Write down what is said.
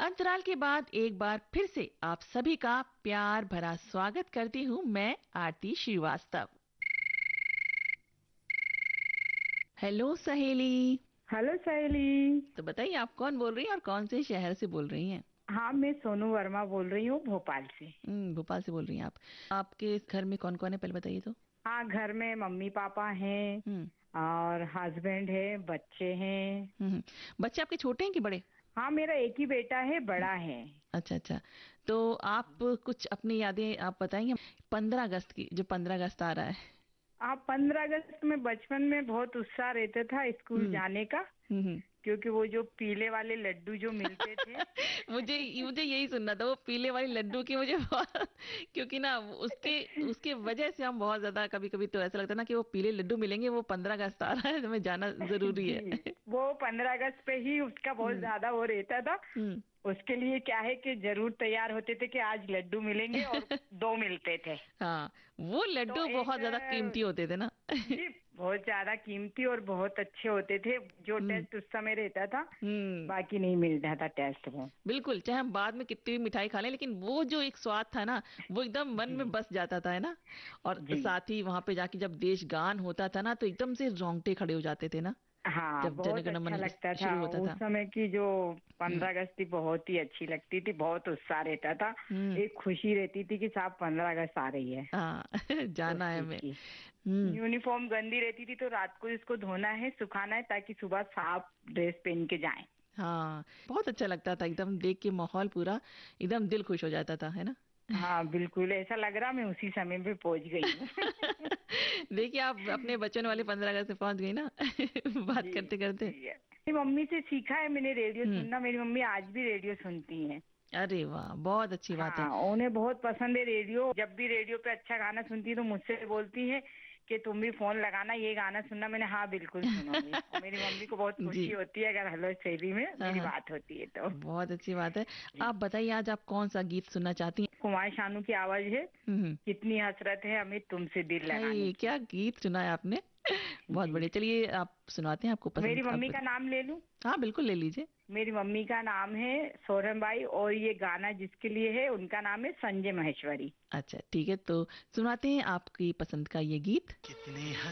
अंतराल के बाद एक बार फिर से आप सभी का प्यार भरा स्वागत करती हूँ मैं आरती श्रीवास्तव। हेलो सहेली। हेलो सहेली। तो बताइए आप कौन बोल रही हैं और कौन से शहर से बोल रही हैं? हाँ, मैं सोनू वर्मा बोल रही हूँ भोपाल से। भोपाल से बोल रही हैं आप। आपके घर में कौन कौन है पहले बताइए तो। हाँ, घर में मम्मी पापा हैं हम्म। और हस्बैंड है, बच्चे हैं। हम्म। बच्चे आपके छोटे हैं कि बड़े? हाँ, मेरा एक ही बेटा है, बड़ा है। अच्छा अच्छा। तो आप कुछ अपनी यादें आप बताएंगे 15 अगस्त की, जो 15 अगस्त आ रहा है। आप 15 अगस्त में बचपन में बहुत उत्साह रहता था स्कूल हम्म। जाने का, हम्म। क्योंकि वो जो पीले वाले लड्डू जो मिलते थे। मुझे मुझे यही सुनना था वो पीले वाले लड्डू की मुझे बहुत क्योंकि ना उसके उसके वजह से हम बहुत ज्यादा कभी कभी तो ऐसा लगता है ना कि वो पीले लड्डू मिलेंगे, वो 15 अगस्त आ रहा है तो हमें जाना जरूरी जी, है। वो 15 अगस्त पे ही उसका बहुत हम्म। ज्यादा वो रहता था। हम्म। उसके लिए क्या है कि जरूर तैयार होते थे कि आज लड्डू मिलेंगे, और दो मिलते थे। हाँ, वो तो लड्डू एक बहुत ज्यादा कीमती होते थे ना। जी, बहुत ज्यादा कीमती और बहुत अच्छे होते थे। जो हम्म। टेस्ट उस समय रहता था, हम्म। बाकी नहीं मिलता था टेस्ट वो। बिल्कुल, चाहे हम बाद में कितनी भी मिठाई खा लें लेकिन वो जो एक स्वाद था ना, वो एकदम मन जी में बस जाता था, है ना। और जी। साथ ही वहां पे जाके जब देश गान होता था ना तो एकदम से रोंगटे खड़े हो जाते थे ना, हाँ, जब बहुत जनगण अच्छा मन लगता था। शुरू होता उस था। समय की जो हम्म। 15 अगस्त थी बहुत ही अच्छी लगती थी, बहुत उत्साह रहता था। हम्म। एक खुशी रहती थी कि साहब 15 अगस्त आ रही है। हाँ। उस जाना है चीज हमें। की हम्म। यूनिफॉर्म गंदी रहती थी तो रात को इसको धोना है, सुखाना है, ताकि सुबह साफ ड्रेस पहन के जाएं। हाँ, बहुत अच्छा लगता था, एकदम देख के माहौल पूरा एकदम दिल खुश हो जाता था, है ना। हाँ बिल्कुल, ऐसा लग रहा मैं उसी समय पे पहुंच गई हूँ। देखिए आप अपने बचपन वाले जी 15 अगस्त से पहुंच गई ना। बात जी करते करते। जी। मेरी मम्मी से सीखा है मैंने रेडियो हम्म। सुनना। मेरी मम्मी आज भी रेडियो सुनती हैं। अरे वाह, बहुत अच्छी बात है। हाँ, उन्हें बहुत पसंद है रेडियो। जब भी रेडियो पे अच्छा गाना सुनती है तो मुझसे बोलती है कि तुम भी फोन लगाना, ये गाना सुनना। मैंने हाँ बिल्कुल सुनूंगी। और मेरी मम्मी को बहुत खुशी जी। होती है अगर हेलो शैली में हाँ मेरी हाँ, बात होती है तो। बहुत अच्छी बात है। जी। आप बताइए आज आप कौन सा गीत सुनना चाहती हैं? कुमार शानू की आवाज है, हम्म। कितनी हसरत है हमें तुमसे दिल लगाने हाय की। क्या गीत सुना है आपने। बहुत जी। बढ़िया, चलिए आप सुनाते हैं, आपको मेरी पसंद मम्मी आप। का नाम ले लूं? हाँ बिल्कुल, ले लीजिए। मेरी मम्मी का नाम है सोरम बाई, और ये गाना जिसके लिए है उनका नाम है संजय माहेश्वरी। अच्छा ठीक है, तो सुनाते हैं आपकी पसंद का ये गीत। कितने